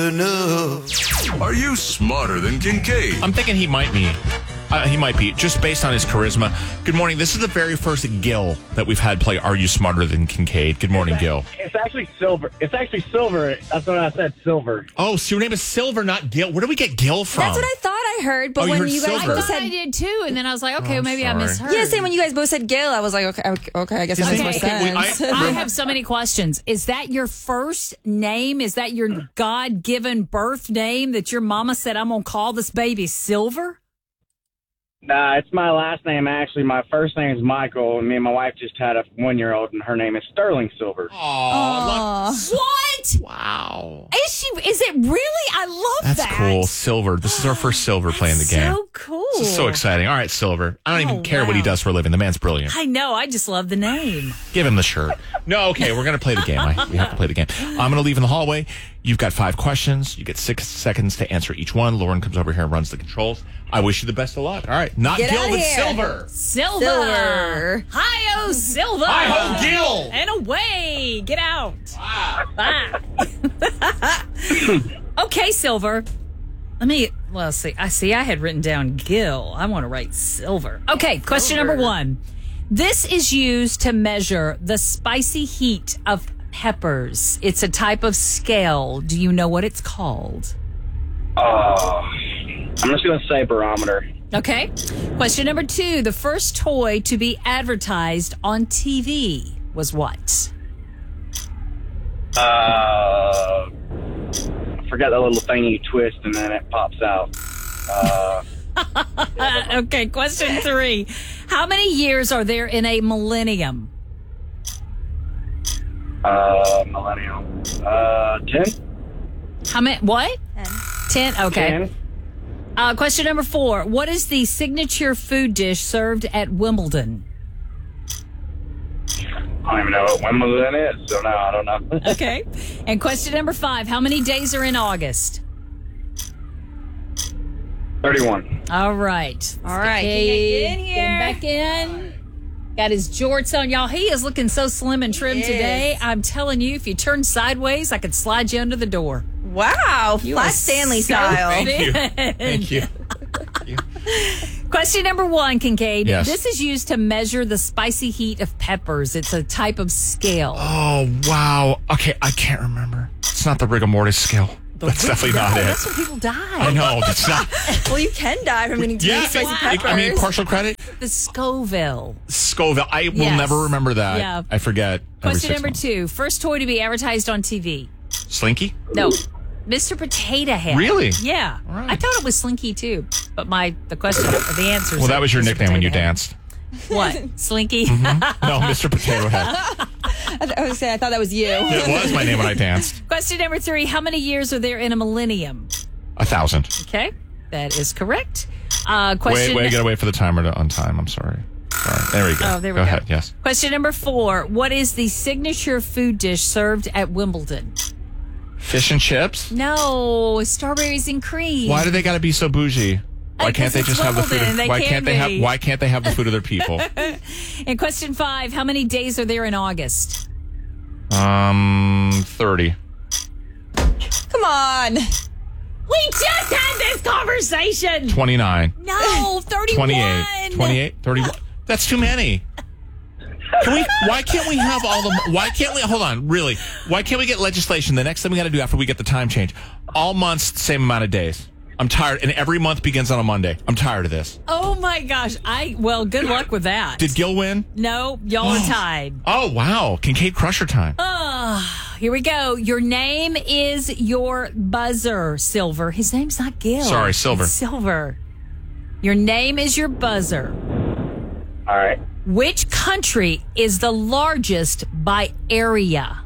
Are you smarter than Kincaid? I'm thinking he might be. He might be, just based on his charisma. Good morning. This is the very first Gil that we've had play Are You Smarter Than Kincaid? Good morning, Gil. It's actually Silver. That's what I said, Silver. Oh, so your name is Silver, not Gil. Where do we get Gil from? That's what I thought I heard. But Oh, you when heard you guys Silver. both I said, did too, and then I was like, okay, I'm maybe I sorry. misheard. yeah, same when you guys both said Gil, I was like, okay, I guess it makes more sense. I have so many questions. Is that your first name? Is that your God-given birth name that your mama said, I'm going to call this baby Silver? Nah, it's my last name, actually. My first name is Michael, and me and my wife just had a 1-year-old, and her name is Sterling Silver. What? Wow. Is it really? I love That's that. cool. Silver. This is our first Silver playing the game. So cool. This is so exciting. All right, Silver. I don't even care what he wow. does for a living. The man's brilliant. I know. I just love the name. Give him the shirt. No, okay, we're going to play the game. We have to play the game. I'm going to leave in the hallway. You've got 5 questions. You get 6 seconds to answer each one. Lauren comes over here and runs the controls. I wish you the best of luck. All right. Not Get Gil, outta but here. Silver. Silver. Hi-oh, Silver. Hi-ho, Gil. And away. Get out. Bye. Okay, Silver. Let's see. I had written down Gil. I want to write Silver. Okay, question number 1. This is used to measure the spicy heat of peppers. It's a type of scale. Do you know what it's called? I'm just going to say barometer. Okay. Question number 2. The first toy to be advertised on TV was what? I forgot that little thing you twist and then it pops out. Okay, question 3. How many years are there in a millennium? Millennium. 10? How many? What? 10? Okay. 10? Question number 4. What is the signature food dish served at Wimbledon? I don't even know what Wimbledon is, so no, I don't know. Okay. And question number 5. How many days are in August? 31. All right. All right, Okay, get in here. Get back in. Got his jorts on, y'all. He is looking so slim and trim He today. is. I'm telling you, if you turn sideways, I could slide you under the door. Wow, You Flash are Stanley so style. Thank you. Question number 1, Kincaid. Yes. This is used to measure the spicy heat of peppers. It's a type of scale. Oh, wow. Okay, I can't remember. It's not the rigor mortis scale. That's definitely not it. That's when people die. I know. It's not. Well, you can die from eating too many spicy peppers. I mean, partial credit. The Scoville. Scoville. I will Yes. never remember that. Yeah. I forget. every Question 6 number months. 2. First toy to be advertised on TV. Slinky? No. Mr. Potato Head. Really? Yeah. All right. I thought it was Slinky too, but the answer. Well, that was your nickname when you danced. What? Slinky? No, Mr. Potato Head. I thought that was you. It was my name when I danced. Question number 3. How many years are there in a millennium? 1,000. Okay. That is correct. Question. Wait, I gotta wait for the timer to on time. I'm sorry. There we go. Oh, there we go. go. Ahead, yes. Question number 4. What is the signature food dish served at Wimbledon? Fish and chips? No, strawberries and cream. Why do they gotta be so bougie? Why can't they Because just it's have the food? Wimbledon. They Why can can't they have? be. Why can't they have the food of their people? And question 5. How many days are there in August? 30. Come on. We just had this conversation. 29. No, 31. 28. 28. 31. That's too many. Why can't we have all the, why can't we, hold on, really, why can't we get legislation the next thing we got to do after we get the time change? All months, same amount of days. I'm tired, and every month begins on a Monday. I'm tired of this. Oh my gosh. Well, good luck with that. Did Gil win? No, y'all are tied. Oh, wow. Kincaid Crusher time. Here we go. Your name is your buzzer, Silver. His name's not Gil. Sorry, Silver. It's Silver. Your name is your buzzer. All right. Which country is the largest by area?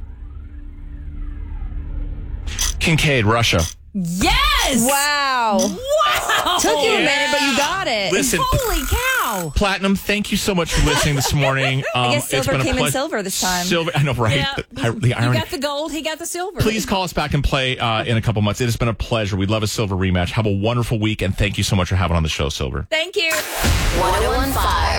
Kincaid, Russia. Yes! Wow. Wow! Took you a minute, but you got it. Listen, Holy cow! Platinum, thank you so much for listening this morning. I guess it's silver been a came in pleasure. silver this time. Silver, I know, right? Yeah. The You irony. got the gold, he got the silver. Please call us back and play in a couple months. It has been a pleasure. We'd love a silver rematch. Have a wonderful week, and thank you so much for having on the show, Silver. Thank you. 1015